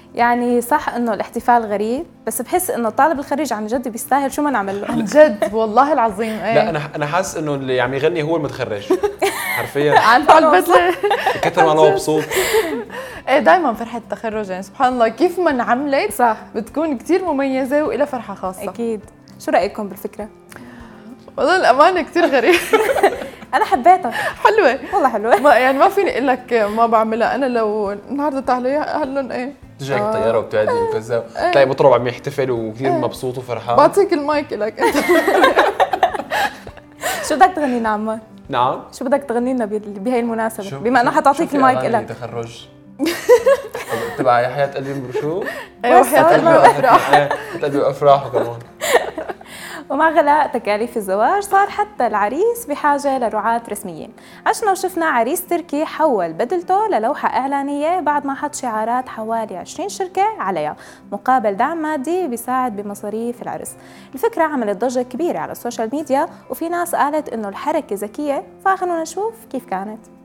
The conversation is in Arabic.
يعني صح انه الاحتفال غريب، بس بحس انه الطالب الخريج عن جد بيستاهل شو ما نعمل له. عن جد والله العظيم. ايه لا انا حاسس انه اللي عم يغني هو المتخرج حرفيا. عن البدله كثر ما هو مبسوط. ايه دائما فرحه التخرج يعني سبحان الله كيف ما انعملت صح بتكون كثير مميزه وإلها فرحه خاصه. اكيد. شو رايكم بالفكره؟ والله الامانه كثير غريب. انا حبيتها حلوه والله حلوه. ما يعني ما فيني اقول لك ما بعملها. انا لو النهارده تعالوا هلن ايه بتجيك الطياره وبتعدي وكذا، تلاقي مطرب عم يحتفل وكثير مبسوط وفرحان. بعطيك المايك لك انت. شو بدك تغني لنا عمار؟ نعم شو بدك تغني لنا بهي المناسبه بما انه حتعطيك المايك لك؟ تخرج تبع يا حياة قلبي برشو. ايوه حياة قلبي وافراح. حياة قلبي وافراح كمان. ومع غلاء تكاليف الزواج صار حتى العريس بحاجة لرعاة رسميين. عشنا وشفنا عريس تركي حول بدلته للوحة إعلانية بعد ما حط شعارات حوالي 20 شركة عليها مقابل دعم مادي بيساعد بمصاريف العرس. الفكرة عملت ضجة كبيرة على السوشيال ميديا، وفي ناس قالت إنه الحركة ذكية، فخلونا نشوف كيف كانت.